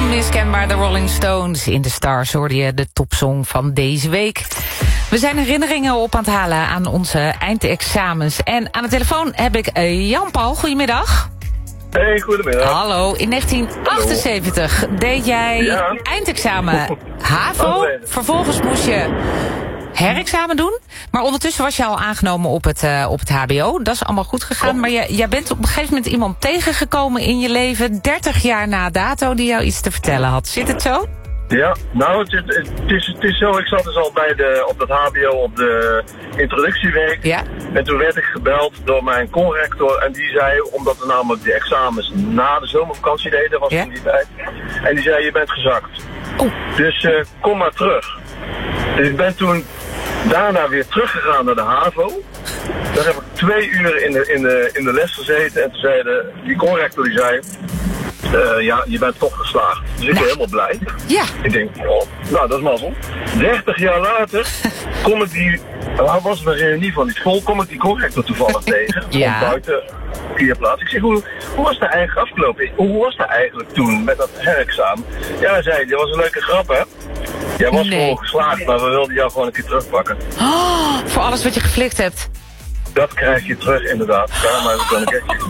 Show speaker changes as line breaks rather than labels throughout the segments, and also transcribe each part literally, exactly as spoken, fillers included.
Onmiskenbaar de Rolling Stones. In de Stars hoorde je de topsong van deze week. We zijn herinneringen op aan het halen aan onze eindexamens. En aan de telefoon heb ik Jan-Paul. Goedemiddag.
Hey, goedemiddag.
Hallo. In negentien achtenzeventig Hallo. deed jij ja. eindexamen HAVO. Oh, nee. Vervolgens moest je herexamen doen. Maar ondertussen was je al aangenomen op het, uh, op het H B O. Dat is allemaal goed gegaan. Maar jij, jij bent op een gegeven moment iemand tegengekomen in je leven, dertig jaar na dato, die jou iets te vertellen had. Zit het zo?
Ja, nou, het is, het, is, het is zo. Ik zat dus al bij de, op het H B O op de introductieweek.
Ja.
En toen werd ik gebeld door mijn conrector. En die zei, omdat we namelijk de examens na de zomervakantie deden, was
ja.
in die tijd. En die zei, je bent gezakt.
Oh.
Dus uh, kom maar terug. Dus ik ben toen daarna weer teruggegaan naar de HAVO. Daar heb ik twee uur in de, in de, in de les gezeten. En toen zei de, die conrector die zei, uh, ja, je bent toch geslaagd. Dus ik ben helemaal blij.
Ja.
Ik denk, oh, nou dat is mazzel. dertig jaar later kom ik die, waar was het een reunie van die school, kom ik die corrector toevallig tegen.
Ja.
Buiten parkeerplaats. Ik zeg, hoe, hoe was dat eigenlijk afgelopen? Hoe was dat eigenlijk toen met dat herexamen? Ja, hij zei, dat was een leuke grap, hè? Jij was
nee.
gewoon geslaagd, maar we wilden jou gewoon een keer terugpakken.
Oh, voor alles wat je geflikt hebt.
Dat krijg je terug, inderdaad. Ja, maar dat kan ik echt.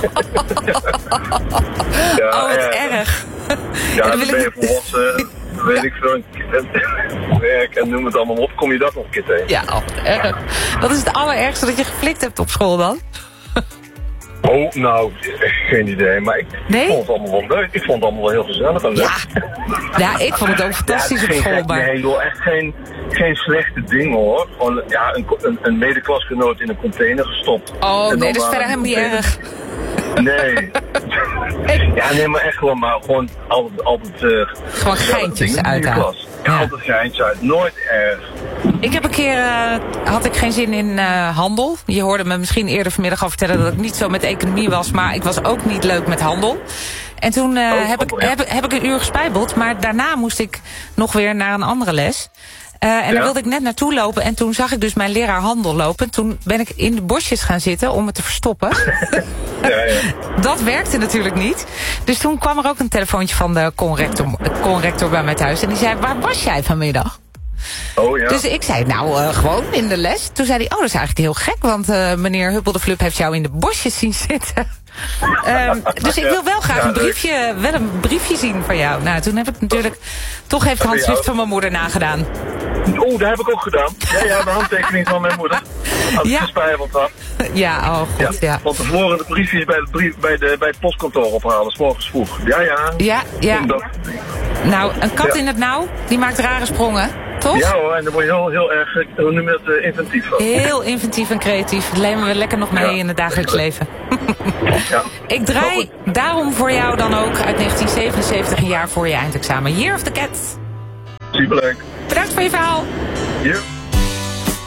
Ja, oh, wat ja, erg.
Ja, dan ben je volwassen, weet ik veel, werk en noem het allemaal op. Kom je dat nog een keer tegen?
Ja, oh, erg. Wat is het allerergste dat je geflikt hebt op school dan?
Oh, nou, geen idee, maar ik
nee?
vond het allemaal wel leuk. Ik vond het allemaal wel heel gezellig en leuk.
Ja, ja ik vond het ook fantastisch ja, op school. Maar...
Nee joh, echt geen, geen slechte dingen hoor. Gewoon ja, een, een, een medeklasgenoot in een container gestopt.
Oh nee, dat is verder helemaal niet erg.
Nee. Ja, nee, maar echt gewoon, maar gewoon altijd... altijd uh,
gewoon geintjes uithalen.
Ja, ja, altijd geintjes uit. Nooit erg.
Ik heb een keer, uh, had ik geen zin in uh, handel. Je hoorde me misschien eerder vanmiddag al vertellen dat ik niet zo met economie was, maar ik was ook niet leuk met handel. En toen uh, oh, heb, ik, ja. heb, heb ik een uur gespijbeld, maar daarna moest ik nog weer naar een andere les. Uh, en ja. daar wilde ik net naartoe lopen en toen zag ik dus mijn leraar handel lopen. Toen ben ik in de bosjes gaan zitten om het te verstoppen. ja, ja. Dat werkte natuurlijk niet. Dus toen kwam er ook een telefoontje van de conrector, conrector bij mij thuis. En die zei, waar was jij vanmiddag?
Oh, ja.
Dus ik zei, nou, uh, gewoon in de les. Toen zei hij, oh, dat is eigenlijk heel gek, want uh, meneer Huppel de Flup heeft jou in de bosjes zien zitten. um, dus ik wil wel graag een briefje, wel een briefje zien van jou. Nou, toen heb ik natuurlijk toch even de handschrift van mijn moeder nagedaan.
Oeh, dat heb ik ook gedaan. Ja, ja, de handtekening van mijn moeder. Als ik ja. gespijbeld had.
Ja, oh god, ja. ja.
Van tevoren de briefjes bij, de brief, bij, de, bij het postkantoor ophalen, 's morgens vroeg. Ja, ja.
Ja, ja. Nou, een kat ja. in het nauw, die maakt rare sprongen. Toch?
Ja hoor, en dan word je heel, heel erg, hoe noem je het, uh, inventief. Van.
Heel inventief en creatief. Dat nemen we lekker nog mee ja. in het dagelijks leven. ja. Ik draai daarom voor jou dan ook uit negentien zevenenzeventig, een jaar voor je eindexamen. Year of the Cat.
Superleuk.
Bedankt voor je verhaal.
Ja.